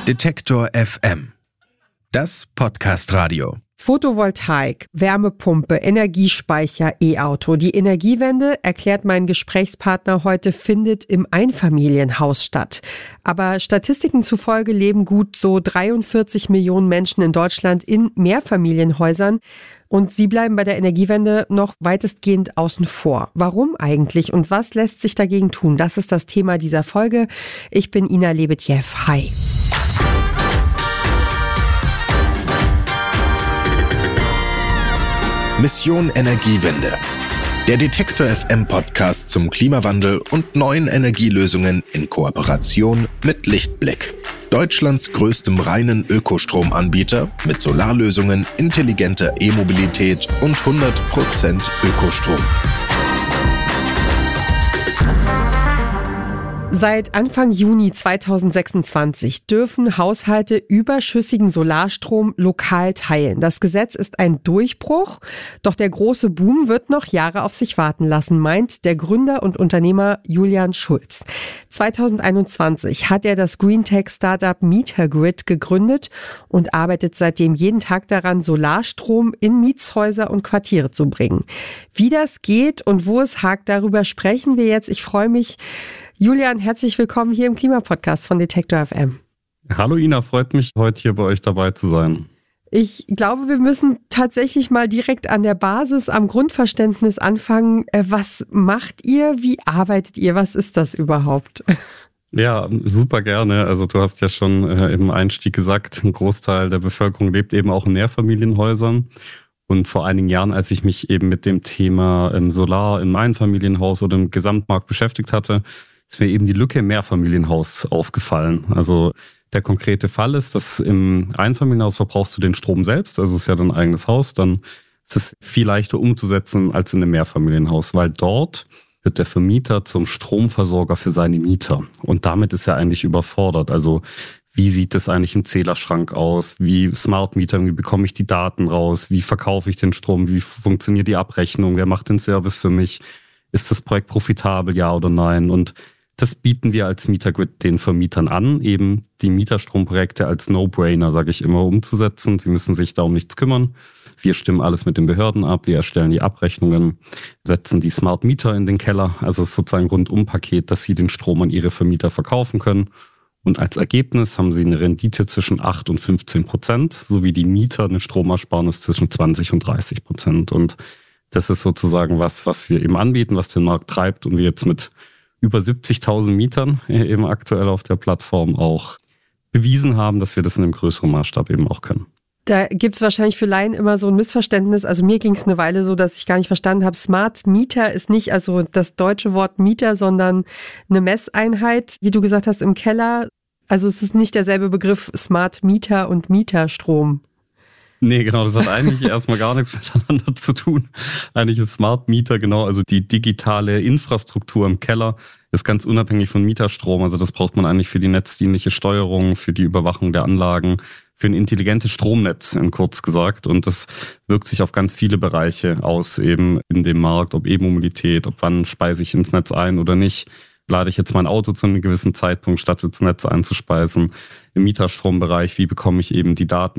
Detektor FM. Das Podcast-Radio. Photovoltaik, Wärmepumpe, Energiespeicher, E-Auto. Die Energiewende, erklärt mein Gesprächspartner heute, findet im Einfamilienhaus statt. Aber Statistiken zufolge leben gut so 43 Millionen Menschen in Deutschland in Mehrfamilienhäusern. Und sie bleiben bei der Energiewende noch weitestgehend außen vor. Warum eigentlich und was lässt sich dagegen tun? Das ist das Thema dieser Folge. Ich bin Ina Lebetjew. Hi. Mission Energiewende. Der Detektor FM Podcast zum Klimawandel und neuen Energielösungen in Kooperation mit Lichtblick. Deutschlands größtem reinen Ökostromanbieter mit Solarlösungen, intelligenter E-Mobilität und 100% Ökostrom. Seit Anfang Juni 2026 dürfen Haushalte überschüssigen Solarstrom lokal teilen. Das Gesetz ist ein Durchbruch, doch der große Boom wird noch Jahre auf sich warten lassen, meint der Gründer und Unternehmer Julian Schulz. 2021 hat er das Greentech-Startup Metergrid gegründet und arbeitet seitdem jeden Tag daran, Solarstrom in Mietshäuser und Quartiere zu bringen. Wie das geht und wo es hakt, darüber sprechen wir jetzt. Ich freue mich. Julian, herzlich willkommen hier im Klimapodcast von Detektor FM. Hallo Ina, freut mich, heute hier bei euch dabei zu sein. Ich glaube, wir müssen tatsächlich mal direkt an der Basis, am Grundverständnis anfangen. Was macht ihr? Wie arbeitet ihr? Was ist das überhaupt? Ja, super gerne. Also du hast ja schon im Einstieg gesagt, ein Großteil der Bevölkerung lebt eben auch in Mehrfamilienhäusern. Und vor einigen Jahren, als ich mich eben mit dem Thema Solar im Einfamilienhaus oder im Gesamtmarkt beschäftigt hatte, ist mir eben die Lücke im Mehrfamilienhaus aufgefallen. Also der konkrete Fall ist, dass im Einfamilienhaus verbrauchst du den Strom selbst, also ist ja dein eigenes Haus, dann ist es viel leichter umzusetzen als in einem Mehrfamilienhaus, weil dort wird der Vermieter zum Stromversorger für seine Mieter. Und damit ist er eigentlich überfordert. Also wie sieht das eigentlich im Zählerschrank aus? Wie Smart Meter, wie bekomme ich die Daten raus? Wie verkaufe ich den Strom? Wie funktioniert die Abrechnung? Wer macht den Service für mich? Ist das Projekt profitabel, ja oder nein? Und das bieten wir als Metergrid den Vermietern an, eben die Mieterstromprojekte als No-Brainer, sage ich immer, umzusetzen. Sie müssen sich da um nichts kümmern. Wir stimmen alles mit den Behörden ab, wir erstellen die Abrechnungen, setzen die Smart Meter in den Keller. Also es ist sozusagen ein Rundumpaket, dass sie den Strom an ihre Vermieter verkaufen können. Und als Ergebnis haben sie eine Rendite zwischen 8 und 15%, sowie die Mieter eine Stromersparnis zwischen 20 und 30%. Und das ist sozusagen was wir eben anbieten, was den Markt treibt und wir jetzt mit über 70.000 Mietern eben aktuell auf der Plattform auch bewiesen haben, dass wir das in einem größeren Maßstab eben auch können. Da gibt es wahrscheinlich für Laien immer so ein Missverständnis. Also mir ging es eine Weile so, dass ich gar nicht verstanden habe, Smart Meter ist nicht also das deutsche Wort Mieter, sondern eine Messeinheit, wie du gesagt hast, im Keller. Also es ist nicht derselbe Begriff Smart Meter und Mieterstrom. Nee, genau, das hat eigentlich erstmal gar nichts miteinander zu tun. Eigentlich ist Smart Meter genau, also die digitale Infrastruktur im Keller ist ganz unabhängig von Mieterstrom. Also das braucht man eigentlich für die netzdienliche Steuerung, für die Überwachung der Anlagen, für ein intelligentes Stromnetz, kurz gesagt. Und das wirkt sich auf ganz viele Bereiche aus, eben in dem Markt, ob E-Mobilität, ob wann speise ich ins Netz ein oder nicht. Lade ich jetzt mein Auto zu einem gewissen Zeitpunkt, statt ins Netz einzuspeisen. Im Mieterstrombereich, wie bekomme ich eben die Daten